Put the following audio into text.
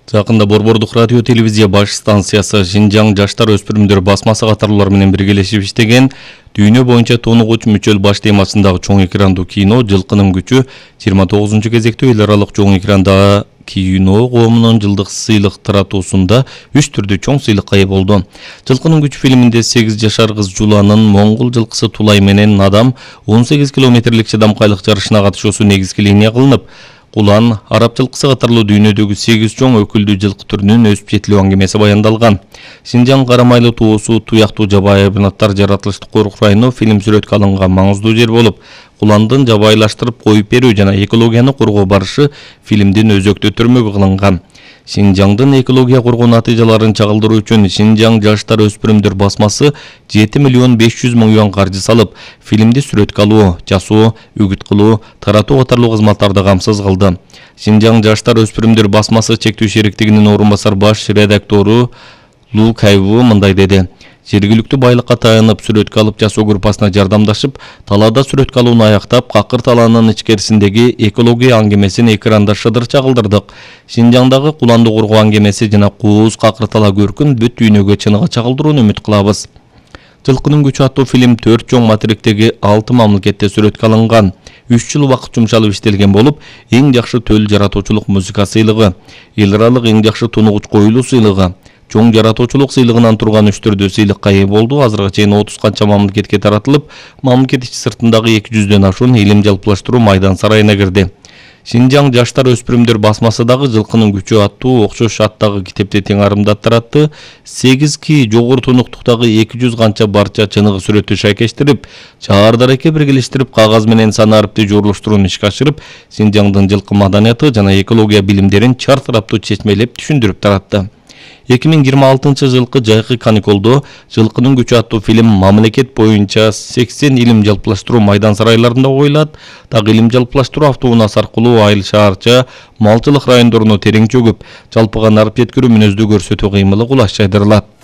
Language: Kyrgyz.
Жақында Борбордук радио телевизия баш станциясы Шинжаң жаштар өспүрүмдөр басмасы катарлар менен биргелешип иштеген дүйнө боюнча тонугуч мүчөл баш темасындагы чоң экрандуу кино «Жылкынын күчү» 29-кезектүү эл аралык чоң экрандагы кино коомунун жылдык сыйлык таратуусунда 3 түрдүү чоң сыйлыкка ээ болду. «Жылкынын күчү» фильминде 8 жашар кыз Жуланын моңгол жылкысы Тулай менен Надам 18 километрлик чыдамкайлык жарышына катышуусу негизги линия кылынып, Кулан, араб жылкысы катарлуу дүйнөдөгү 8 чоң өкүлдүү жылкы түрүнүн өсүп жетилүү аңгемеси баяндалган. Шинжаң карамайлуу туусу туяктуу жабайы хайванаттар жаратылыштык коркуу району фильм сүрөткө алынган маңыздуу жер болуп, Куландын жабайлаштырып коюп берүү жана экологияны коргоо барышы фильмдин өзөктүү түрмөгү кылынган. Шинжаңдын экология коргоо натыйжаларын чагылдыруу үчүн Шинжаң жаштар өспүрүмдөр басмасы 7 миллион 500 миң юан каржы салып, фильмди сүрөткө алуу, жасоо, үгүт кылуу, таратуу катарлуу кызматтарды камсыз кылды. Шинжаң жаштар өспүрүмдөр басмасы чектүү шериктигинин орун басар баш редактору Лу Кайву мындай деди: жергиликтүү байлыкка таянып сүрөткө алып жасоо группасына жардамдашып, талаада сүрөткө алууну аяктап, какыр талаанын ичкерисиндеги экология аңгемесин экранда шыдыр чагылдырдык. Шинжаңдагы куланды коргоо аңгемеси жана кууз какыр тала көркүн бүт дүйнөгө чыныгы чагылдырууну үмүт кылабыз. «Жылкынын күчү» аттуу фильм 4 чоң материктеги 6 мамлекетте сүрөткө алынган. 3 жыл убакыт жумшалып иштелген болуп, эң жакшы төл жаратуучулук музыка сыйлыгы, эл аралык эң жакшы тунугуч коюлуу сыйлыгы, чоң жаратуучулук сыйлыгынан турган 3 түрдүү сыйлыкка ээ болду. Азыркыга чейин 30 канча мамлекетке таратылып, мамлекет ичи сыртындагы 200дөн ашуун илим жалпылаштыруу майдан сарайына кирди. Шинжаң жаштар өспүрүмдөр басмасы дагы «Жылкынын күчү» аттуу окшош аттагы китепти тең арымдап таратты. 8 жогору тунуктуктагы 200 канча барча чыныгы сүрөттү шайкештирип, чаардареке биргелештирип, кагаз менен сан арыпты журулуштурууну ишке ашырып, Шинжаңдын жылкы маданияты жана экология билимдерин чар тараптуу чечмелеп түшүндүрүп таратты. 2026 жайкы каникулдо «Жылкынын күчү» аттуу фильм мамлекет боюнча 80 илим жалпылаштыруу майдан сарайларында коюлат. Так илим жалпылаштыруу автоунаас аркылуу айыл шаарча малчылык райондоруна терең чөгүп, жалпыга нарып жеткирүү мүнөздүү көрсөтүү кыймылы кулаш жайдырылат.